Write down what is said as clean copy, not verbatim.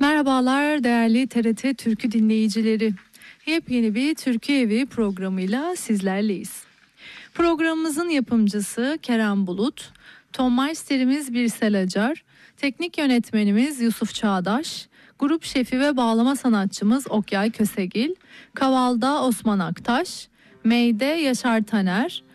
Merhabalar değerli TRT Türkü dinleyicileri. Yepyeni bir Türkü Evi programıyla sizlerleyiz. Programımızın yapımcısı Kerem Bulut, tonmeisterimiz Birsel Acar, teknik yönetmenimiz Yusuf Çağdaş, grup şefi ve bağlama sanatçımız Okyay Kösegil, Kaval'da Osman Aktaş, Mey'de Yaşar Taner,